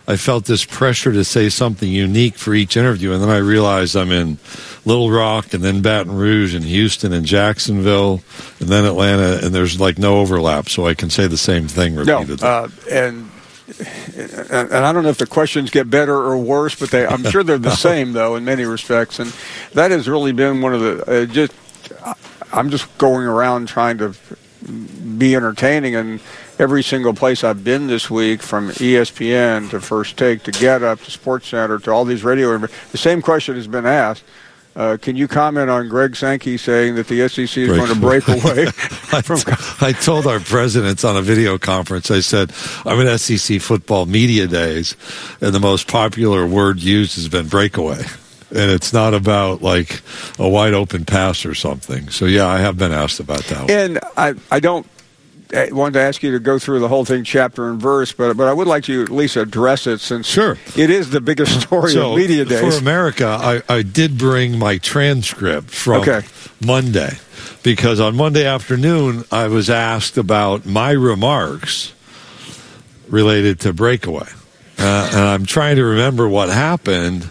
I felt this pressure to say something unique for each interview, and then I realized I'm in Little Rock and then Baton Rouge and Houston and Jacksonville and then Atlanta, and there's like no overlap, so I can say the same thing repeatedly. No, and I don't know if the questions get better or worse, but I'm sure they're the same, though, in many respects. And that has really been one of the I'm just going around trying to be entertaining, and every single place I've been this week, from ESPN to First Take to Get Up to SportsCenter to all these radio, the same question has been asked. Can you comment on Greg Sankey saying that the SEC is going to break away from... I told our presidents on a video conference, I said, I'm at SEC football media days, and the most popular word used has been breakaway. And it's not about like a wide open pass or something. So, yeah, I have been asked about that one. And I don't want to ask you to go through the whole thing chapter and verse, but I would like to at least address it, since it is the biggest story of media days. For America, I did bring my transcript from Monday, because on Monday afternoon I was asked about my remarks related to breakaway. And I'm trying to remember what happened.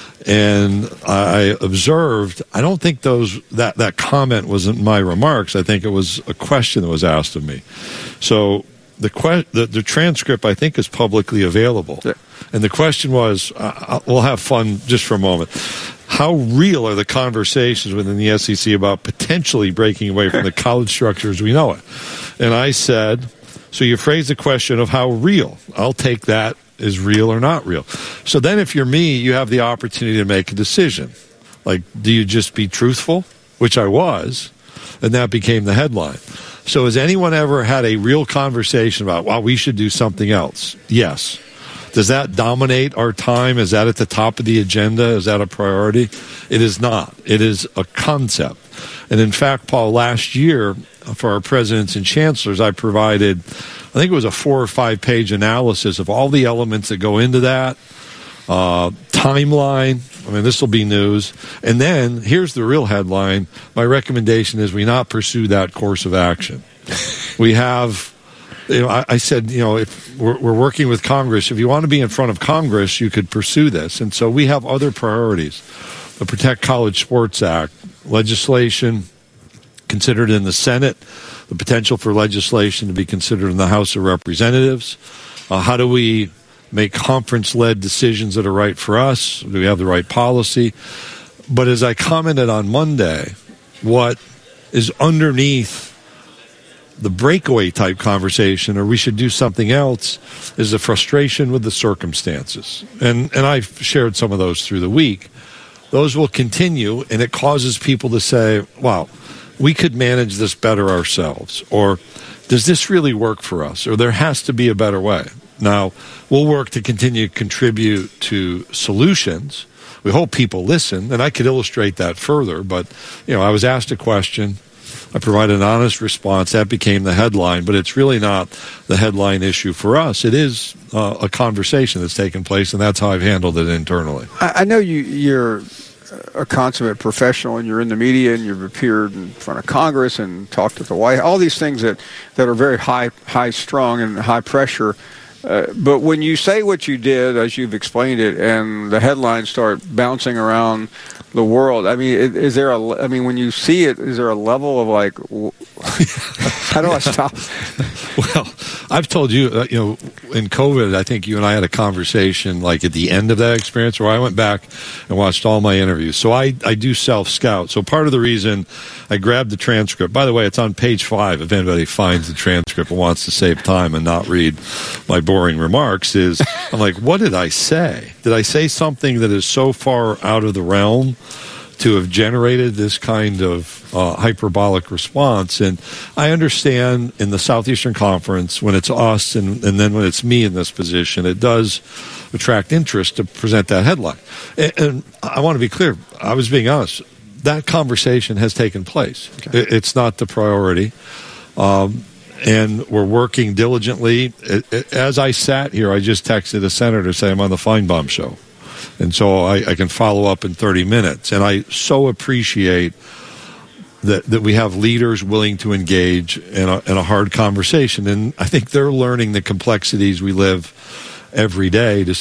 And I observed, I don't think that comment wasn't my remarks. I think it was a question that was asked of me. So the transcript, I think, is publicly available. Yeah. And the question was, we'll have fun just for a moment. How real are the conversations within the SEC about potentially breaking away from the college structure as we know it? And I said, so you phrased the question of how real. I'll take that is real or not real. So then if you're me, you have the opportunity to make a decision. Like, do you just be truthful? Which I was, and that became the headline. So has anyone ever had a real conversation about, wow, we should do something else? Yes. Does that dominate our time? Is that at the top of the agenda? Is that a priority? It is not. It is a concept. And in fact, Paul, last year for our presidents and chancellors, I provided, I think it was a 4 or 5 page analysis of all the elements that go into that, timeline. I mean, this will be news. And then here's the real headline. My recommendation is we not pursue that course of action. We have, I said, if we're working with Congress, if you want to be in front of Congress, you could pursue this. And so we have other priorities. The Protect College Sports Act, legislation considered in the Senate, the potential for legislation to be considered in the House of Representatives. How do we make conference-led decisions that are right for us? Do we have the right policy? But as I commented on Monday, what is underneath the breakaway type conversation, or we should do something else, is the frustration with the circumstances. And I've shared some of those through the week. Those will continue, and it causes people to say, wow, we could manage this better ourselves, or does this really work for us, or there has to be a better way. Now, we'll work to continue to contribute to solutions. We hope people listen, and I could illustrate that further, but I was asked a question. I provided an honest response. That became the headline, but it's really not the headline issue for us. It is a conversation that's taken place, and that's how I've handled it internally. I know you're a consummate professional, and you're in the media, and you've appeared in front of Congress and talked to the White House, all these things that are very high-strung and high pressure. But when you say what you did, as you've explained it, and the headlines start bouncing around the world, I mean, when you see it, is there a level of like, how do I stop? Well, I've told you, in COVID, I think you and I had a conversation like at the end of that experience where I went back and watched all my interviews. So I do self-scout. So part of the reason I grabbed the transcript, by the way, it's on page 5 if anybody finds the transcript and wants to save time and not read my boring remarks, is I'm like, what did I say? Did I say something that is so far out of the realm to have generated this kind of hyperbolic response? And I understand in the Southeastern Conference, when it's us and then when it's me in this position, it does attract interest to present that headline. And I want to be clear, I was being honest. That conversation has taken place. Okay. It's not the priority. And we're working diligently. As I sat here, I just texted a senator to say I'm on the Feinbaum show. And so I can follow up in 30 minutes. And I so appreciate that we have leaders willing to engage in a hard conversation. And I think they're learning the complexities we live every day to